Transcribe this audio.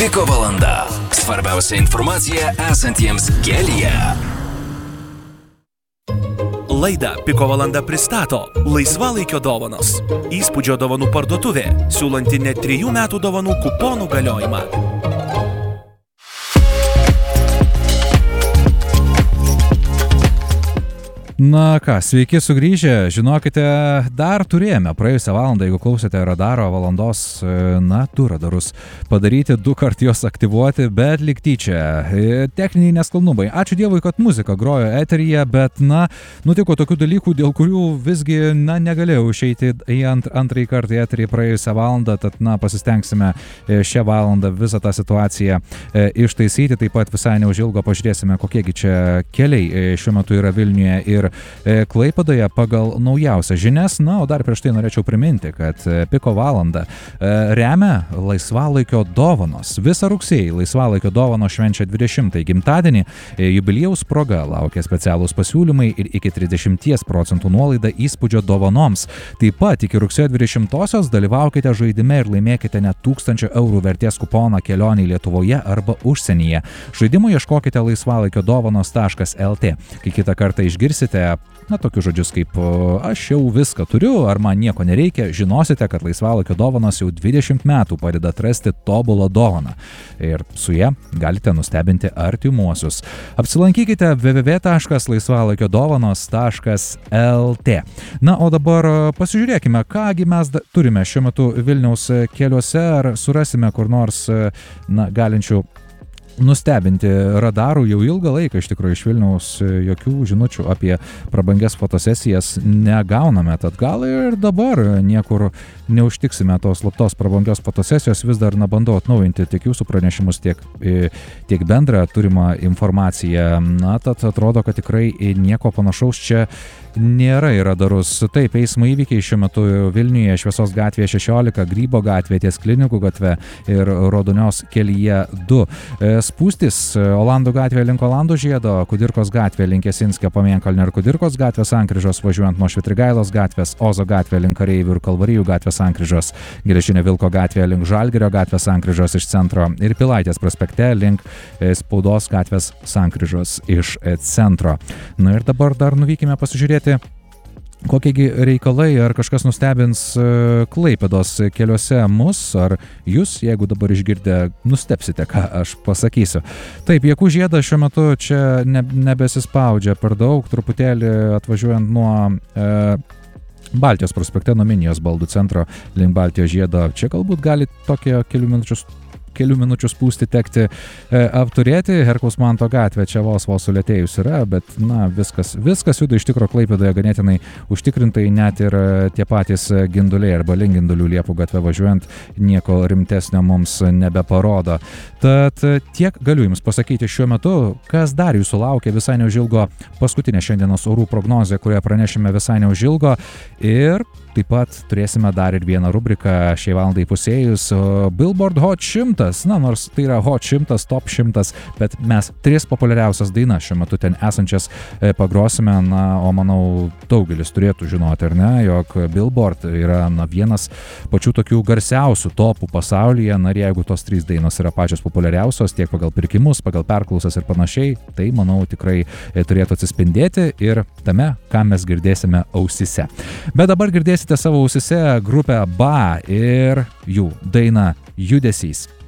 Piko valanda. Svarbiausia informacija esantiems kelyje. Laidą Piko valanda pristato Laisvalaikio dovanos. Įspūdžio dovanų parduotuvė, siūlanti net 3 metų dovanų kuponų galiojimą. Na ką, sveiki sugrįžę. Žinokite, dar turėjome praėjusią valandą, jeigu klausėte radaro valandos, du radarus padaryti, 2 kart juos aktyvuoti, bet lyg tyčia. Techniniai nesklandumai. Ačiū Dievui, kad muzika grojo eteryje, bet nutiko tokių dalykų, dėl kurių visgi negalėjau išeiti į antrąjį kartą į eterį praėjusią valandą, tad pasistengsime šią valandą visą tą situaciją ištaisyti. Taip pat visai neužilgo pažiūrėsime, kokiegi čia keliai šiuo metu yra Vilniuje ir Klaipėdoje pagal naujausias žinias. O dar prieš tai norėčiau priminti, kad Piko valandą remia Laisvalaikio dovanos. Visą rugsėjį Laisvalaikio dovanos švenčia 20-ąjį gimtadienį. Jubiliejaus proga laukia specialūs pasiūlymai ir iki 30% nuolaida įspūdžio dovanoms. Taip pat iki rugsėjo 20-osios dalyvaukite žaidime ir laimėkite net 1000 eurų vertės kuponą kelionei Lietuvoje arba užsienyje. Žaidimų ieškokite laisvalaikio-dovanos.lt. Kai kitą kartą išgirsite tokius žodžius kaip aš jau viską turiu ar man nieko nereikia, žinosite, kad Laisvalaikio dovanos jau 20 metų padeda atrasti tobulą dovaną ir su ja galite nustebinti artimuosius. Apsilankykite www.laisvalaikio-dovanos.lt. O dabar pasižiūrėkime, kągi mes turime šiuo metu Vilniaus keliuose, ar surasime kur nors galinčių nustebinti radarų. Jau ilgą laiką iš tikrųjų iš Vilniaus jokių žinučių apie prabangias fotosesijas negauname, tad gal ir dabar niekur neužtiksime tos slaptos prabangios fotosesijos. Vis dar bandau atnaujinti tiek jūsų pranešimus, tiek bendrą turimą informaciją. Tad atrodo, kad tikrai nieko panašaus čia nėra į radarus. Taip, eismo įvykiai šiuo metu Vilniuje, Šviesos gatvėje 16, Grybo gatvėje ties Klinikų gatve ir Raudonios kelyje 2. Spūstis Olandų gatvėje link Olandų žiedo, Kudirkos gatvėje link Jasinskio Pamėnkalnio ir Kudirkos gatvės sankryžos važiuojant nuo Švitrigailos gatvės, Ozo gatvėje link Kareivių ir Kalvarijų gatvės sankryžos, Geležinio Vilko gatvėje link Žalgirio gatvės sankryžos iš centro ir Pilaitės prospekte link Spaudos gatvės sankryžos iš centro. Ir dabar dar nuvykime pasižiūrėti, kokiegi reikalai, ar kažkas nustebins Klaipėdos keliuose mus, ar jūs, jeigu dabar išgirdę, nustebsite, ką aš pasakysiu. Taip, Jakų žiedas šiuo metu čia nebesispaudžia per daug, truputėlį atvažiuojant nuo Baltijos prospekte, nuo Minijos baldų centro link Baltijos žiedo. Čia galbūt gali tokie kelių minučių spūsti tekti apturėti. Herkaus Manto gatvė čia vos sulėtėjus yra, bet viskas juda iš tikro Klaipėdoje ganėtinai užtikrintai, net ir tie patys ginduliai arba link Gindulių Liepų gatvę važiuojant nieko rimtesnio mums nebeparodo. Tad tiek galiu jums pasakyti šiuo metu, kas dar jūsų laukia visai neužilgo paskutinė šiandienos orų prognozė, kurią pranešime visai neužilgo, ir taip pat turėsime dar ir vieną rubriką šiai valandai pusėjus Billboard Hot 100, nors tai yra Hot 100, Top 100, bet mes 3 populiariausias dainas šiuo metu ten esančias pagrosime, o manau daugelis turėtų žinoti, ar ne, jog Billboard yra vienas pačių tokių garsiausių topų pasaulyje, ir jeigu tos 3 dainos yra pačios populiariausios tiek pagal pirkimus, pagal perklausas ir panašiai, tai manau tikrai turėtų atsispindėti ir tame, ką mes girdėsime ausise. Bet dabar girdėsite savo ausise grupę BA ir jų daina Judesys.